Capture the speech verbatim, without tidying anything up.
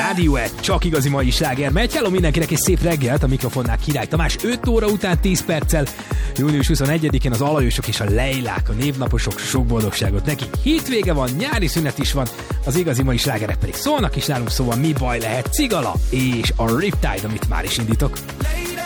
Radiohead, csak igazi mai sláger megy. Hello mindenkinek, és szép reggelt, a mikrofonnál Király Tamás. öt óra után tíz perccel, június huszonegyedikén az Alajosok és a Leilák, a névnaposok, sok boldogságot nekik. Hétvége van, nyári szünet is van, az igazi mai slágerek pedig szólnak is nálunk, szóval mi baj lehet? Cigala és a Riptide, amit már is indítok.